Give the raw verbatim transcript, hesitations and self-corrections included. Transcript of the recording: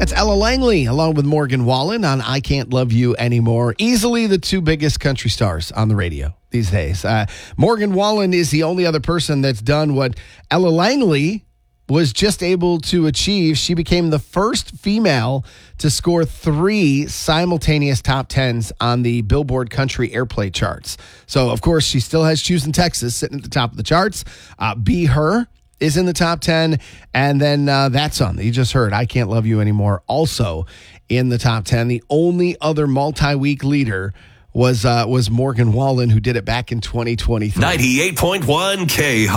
That's Ella Langley along with Morgan Wallen on I Can't Love You Anymore. Easily the two biggest country stars on the radio these days. Uh, Morgan Wallen is the only other person that's done what Ella Langley was just able to achieve. She became the first female to score three simultaneous top tens on the Billboard Country Airplay charts. So, of course, she still has Choosing Texas sitting at the top of the charts. Uh, Be Her is in the top ten. And then uh, that song that you just heard, I Can't Love You Anymore, also in the top ten. The only other multi-week leader was, uh, was Morgan Wallen, who did it back in twenty twenty-three. ninety-eight point one K